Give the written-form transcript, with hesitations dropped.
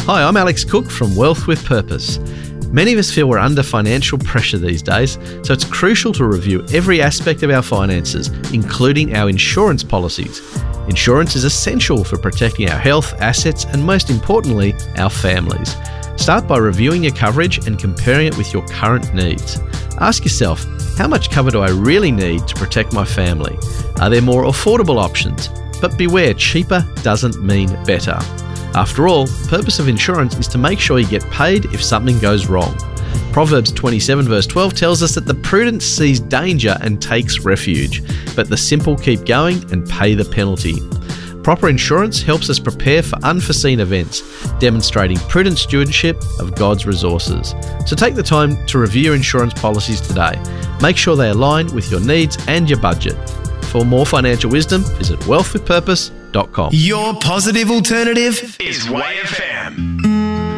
Hi, I'm Alex Cook from Wealth with Purpose. Many of us feel we're under financial pressure these days, so it's crucial to review every aspect of our finances, including our insurance policies. Insurance is essential for protecting our health, assets, and most importantly, our families. Start by reviewing your coverage and comparing it with your current needs. Ask yourself, how much cover do I really need to protect my family? Are there more affordable options? But beware, cheaper doesn't mean better. After all, the purpose of insurance is to make sure you get paid if something goes wrong. Proverbs 27 verse 12 tells us that the prudent sees danger and takes refuge, but the simple keep going and pay the penalty. Proper insurance helps us prepare for unforeseen events, demonstrating prudent stewardship of God's resources. So take the time to review your insurance policies today. Make sure they align with your needs and your budget. For more financial wisdom, visit wealthwithpurpose.com. Your positive alternative is YFM.